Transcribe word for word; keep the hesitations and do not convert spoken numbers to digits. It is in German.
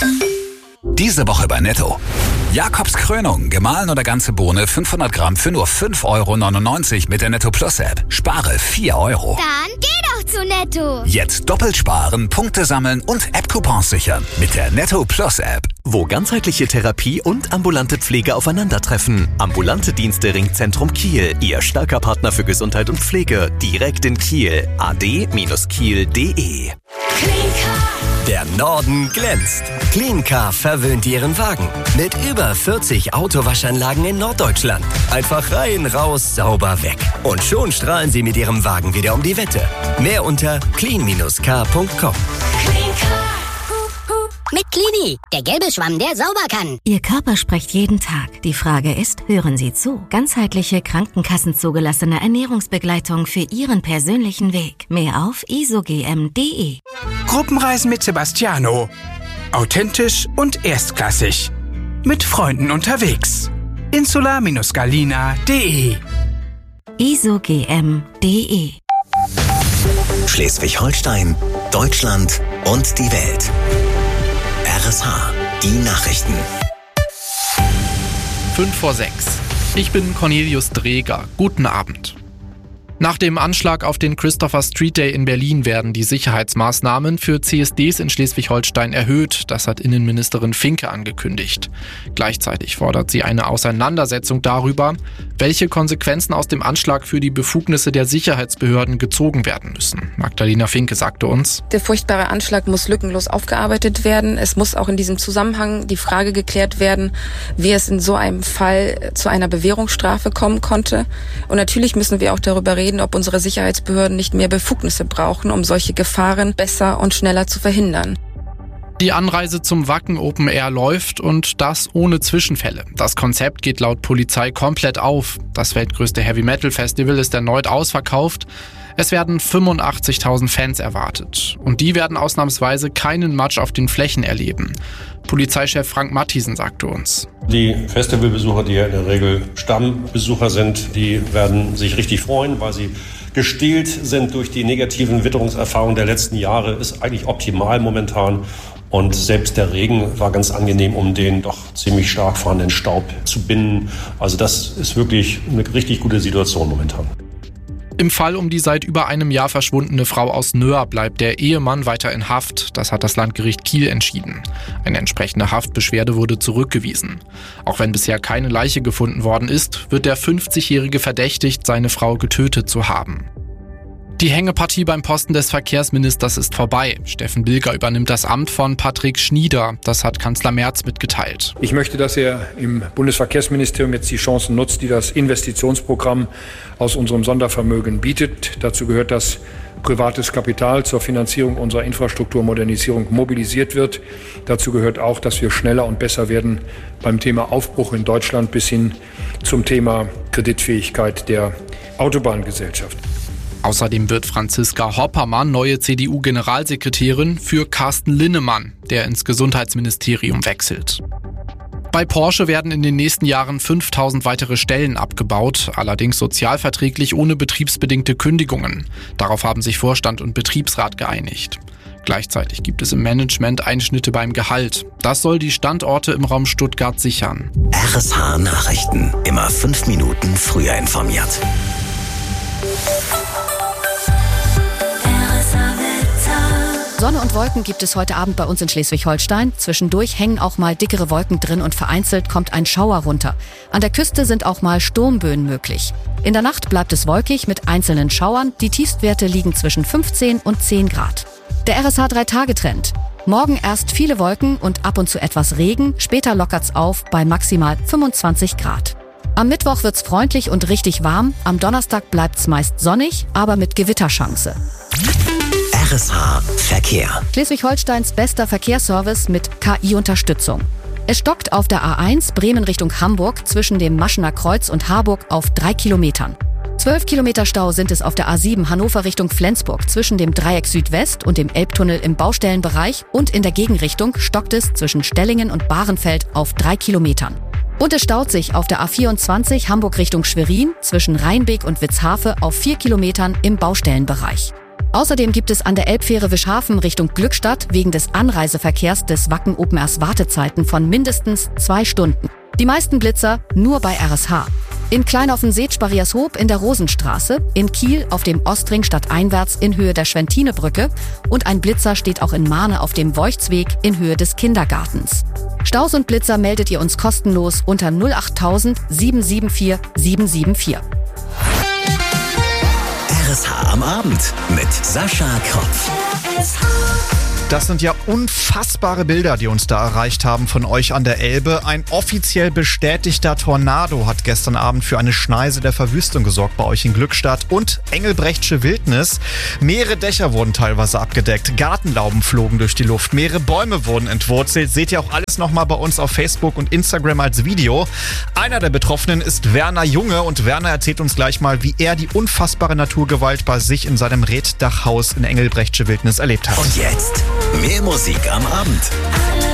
Diese Woche bei Netto. Jakobs Krönung, gemahlen oder ganze Bohne fünfhundert Gramm für nur fünf Euro neunundneunzig mit der Netto Plus App. Spare vier Euro. Dann geh doch zu Netto. Jetzt doppelt sparen, Punkte sammeln und App-Coupons sichern mit der Netto Plus App. Wo ganzheitliche Therapie und ambulante Pflege aufeinandertreffen. Ambulante Dienste Ringzentrum Kiel. Ihr starker Partner für Gesundheit und Pflege. Direkt in Kiel. a d Bindestrich kiel punkt de. Der Norden glänzt. Cleancar verwöhnt Ihren Wagen. Mit über vierzig Autowaschanlagen in Norddeutschland. Einfach rein, raus, sauber, weg. Und schon strahlen Sie mit Ihrem Wagen wieder um die Wette. Mehr unter clean Bindestrich car punkt com. Mit Clini, der gelbe Schwamm, der sauber kann. Ihr Körper spricht jeden Tag. Die Frage ist, hören Sie zu? Ganzheitliche krankenkassenzugelassene Ernährungsbegleitung für Ihren persönlichen Weg. Mehr auf isogm punkt de. Gruppenreisen mit Sebastiano. Authentisch und erstklassig. Mit Freunden unterwegs. insular Bindestrich galina punkt de. isogm punkt de. Schleswig-Holstein, Deutschland und die Welt. R S H, die Nachrichten. Fünf vor sechs. Ich bin Cornelius Dreger. Guten Abend. Nach dem Anschlag auf den Christopher Street Day in Berlin werden die Sicherheitsmaßnahmen für C S Ds in Schleswig-Holstein erhöht. Das hat Innenministerin Finke angekündigt. Gleichzeitig fordert sie eine Auseinandersetzung darüber, welche Konsequenzen aus dem Anschlag für die Befugnisse der Sicherheitsbehörden gezogen werden müssen. Magdalena Finke sagte uns: Der furchtbare Anschlag muss lückenlos aufgearbeitet werden. Es muss auch in diesem Zusammenhang die Frage geklärt werden, wie es in so einem Fall zu einer Bewährungsstrafe kommen konnte. Und natürlich müssen wir auch darüber reden, ob unsere Sicherheitsbehörden nicht mehr Befugnisse brauchen, um solche Gefahren besser und schneller zu verhindern. Die Anreise zum Wacken Open Air läuft und das ohne Zwischenfälle. Das Konzept geht laut Polizei komplett auf. Das weltgrößte Heavy-Metal-Festival ist erneut ausverkauft. Es werden fünfundachtzigtausend Fans erwartet. Und die werden ausnahmsweise keinen Matsch auf den Flächen erleben. Polizeichef Frank Mathiesen sagte uns: Die Festivalbesucher, die ja in der Regel Stammbesucher sind, die werden sich richtig freuen, weil sie gestählt sind durch die negativen Witterungserfahrungen der letzten Jahre. Ist eigentlich optimal momentan. Und selbst der Regen war ganz angenehm, um den doch ziemlich stark fahrenden Staub zu binden. Also das ist wirklich eine richtig gute Situation momentan. Im Fall um die seit über einem Jahr verschwundene Frau aus Nöhr bleibt der Ehemann weiter in Haft. Das hat das Landgericht Kiel entschieden. Eine entsprechende Haftbeschwerde wurde zurückgewiesen. Auch wenn bisher keine Leiche gefunden worden ist, wird der fünfzigjährige verdächtigt, seine Frau getötet zu haben. Die Hängepartie beim Posten des Verkehrsministers ist vorbei. Steffen Bilger übernimmt das Amt von Patrick Schnieder. Das hat Kanzler Merz mitgeteilt. Ich möchte, dass er im Bundesverkehrsministerium jetzt die Chancen nutzt, die das Investitionsprogramm aus unserem Sondervermögen bietet. Dazu gehört, dass privates Kapital zur Finanzierung unserer Infrastrukturmodernisierung mobilisiert wird. Dazu gehört auch, dass wir schneller und besser werden beim Thema Aufbruch in Deutschland bis hin zum Thema Kreditfähigkeit der Autobahngesellschaft. Außerdem wird Franziska Hoppermann neue C D U-Generalsekretärin für Carsten Linnemann, der ins Gesundheitsministerium wechselt. Bei Porsche werden in den nächsten Jahren fünftausend weitere Stellen abgebaut, allerdings sozialverträglich ohne betriebsbedingte Kündigungen. Darauf haben sich Vorstand und Betriebsrat geeinigt. Gleichzeitig gibt es im Management Einschnitte beim Gehalt. Das soll die Standorte im Raum Stuttgart sichern. R S H Nachrichten. Immer fünf Minuten früher informiert. Sonne und Wolken gibt es heute Abend bei uns in Schleswig-Holstein. Zwischendurch hängen auch mal dickere Wolken drin und vereinzelt kommt ein Schauer runter. An der Küste sind auch mal Sturmböen möglich. In der Nacht bleibt es wolkig mit einzelnen Schauern. Die Tiefstwerte liegen zwischen fünfzehn und zehn Grad. Der R S H drei Tage Trend. Morgen erst viele Wolken und ab und zu etwas Regen. Später lockert's auf bei maximal fünfundzwanzig Grad. Am Mittwoch wird's freundlich und richtig warm. Am Donnerstag bleibt's meist sonnig, aber mit Gewitterchance. R S H Verkehr. Schleswig-Holsteins bester Verkehrsservice mit K I-Unterstützung. Es stockt auf der A eins Bremen Richtung Hamburg zwischen dem Maschener Kreuz und Harburg auf drei Kilometern. Zwölf Kilometer Stau sind es auf der A sieben Hannover Richtung Flensburg zwischen dem Dreieck Südwest und dem Elbtunnel im Baustellenbereich und in der Gegenrichtung stockt es zwischen Stellingen und Bahrenfeld auf drei Kilometern. Und es staut sich auf der A vierundzwanzig Hamburg Richtung Schwerin zwischen Rheinbeek und Witzhafe auf vier Kilometern im Baustellenbereich. Außerdem gibt es an der Elbfähre Wischhafen Richtung Glückstadt wegen des Anreiseverkehrs des Wacken Open Airs Wartezeiten von mindestens zwei Stunden. Die meisten Blitzer nur bei R S H. In Kleinaufenseet Sparriershoop in der Rosenstraße, in Kiel auf dem Ostring stadteinwärts in Höhe der Schwentinebrücke und ein Blitzer steht auch in Mahne auf dem Woichtsweg in Höhe des Kindergartens. Staus und Blitzer meldet ihr uns kostenlos unter null acht null null sieben sieben vier sieben sieben vier. R S H am Abend mit Sascha Kropf. Das sind ja unfassbare Bilder, die uns da erreicht haben von euch an der Elbe. Ein offiziell bestätigter Tornado hat gestern Abend für eine Schneise der Verwüstung gesorgt bei euch in Glückstadt und Engelbrechtsche Wildnis. Mehrere Dächer wurden teilweise abgedeckt, Gartenlauben flogen durch die Luft, mehrere Bäume wurden entwurzelt. Seht ihr auch alles nochmal bei uns auf Facebook und Instagram als Video. Einer der Betroffenen ist Werner Junge und Werner erzählt uns gleich mal, wie er die unfassbare Naturgewalt bei sich in seinem Reetdachhaus in Engelbrechtsche Wildnis erlebt hat. Und jetzt mehr Musik am Abend.